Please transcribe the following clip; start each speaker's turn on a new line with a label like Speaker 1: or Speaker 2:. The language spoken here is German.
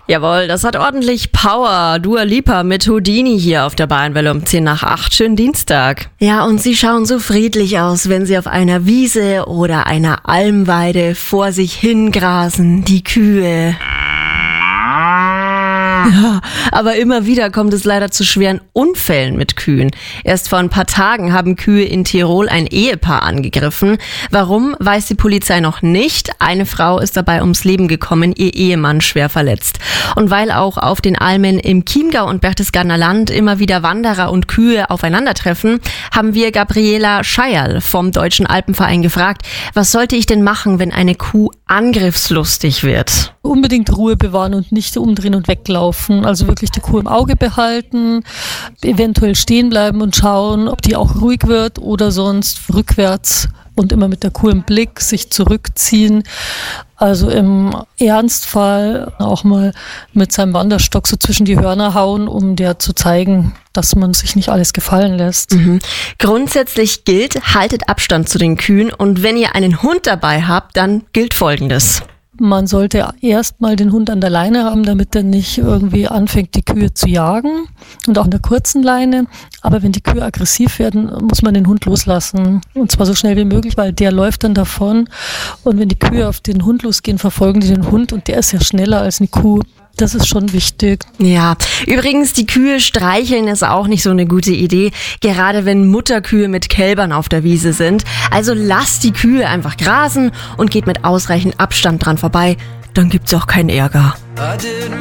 Speaker 1: Jawohl, das hat ordentlich Power. Dua Lipa mit Houdini hier auf der Bayernwelle um 7:10. Schönen Dienstag. Ja, und sie schauen so friedlich aus, wenn sie auf einer Wiese oder einer Almweide vor sich hingrasen, die Kühe. Ja, aber immer wieder kommt es leider zu schweren Unfällen mit Kühen. Erst vor ein paar Tagen haben Kühe in Tirol ein Ehepaar angegriffen. Warum, weiß die Polizei noch nicht. Eine Frau ist dabei ums Leben gekommen, ihr Ehemann schwer verletzt. Und weil auch auf den Almen im Chiemgau und Berchtesgadener Land immer wieder Wanderer und Kühe aufeinandertreffen, haben wir Gabriela Scheierl vom Deutschen Alpenverein gefragt, was sollte ich denn machen, wenn eine Kuh angriffslustig wird?
Speaker 2: Unbedingt Ruhe bewahren und nicht umdrehen und weglaufen. Also wirklich die Kuh im Auge behalten, eventuell stehen bleiben und schauen, ob die auch ruhig wird oder sonst rückwärts und immer mit der Kuh im Blick sich zurückziehen. Also im Ernstfall auch mal mit seinem Wanderstock so zwischen die Hörner hauen, um der zu zeigen, dass man sich nicht alles gefallen lässt.
Speaker 1: Grundsätzlich gilt, haltet Abstand zu den Kühen und wenn ihr einen Hund dabei habt, dann gilt Folgendes.
Speaker 2: Man sollte erstmal den Hund an der Leine haben, damit er nicht irgendwie anfängt, die Kühe zu jagen und auch an der kurzen Leine. Aber wenn die Kühe aggressiv werden, muss man den Hund loslassen und zwar so schnell wie möglich, weil der läuft dann davon und wenn die Kühe auf den Hund losgehen, verfolgen die den Hund und der ist ja schneller als eine Kuh. Das ist schon wichtig.
Speaker 1: Ja, übrigens, die Kühe streicheln ist auch nicht so eine gute Idee, gerade wenn Mutterkühe mit Kälbern auf der Wiese sind. Also lasst die Kühe einfach grasen und geht mit ausreichend Abstand dran vorbei, dann gibt's auch keinen Ärger.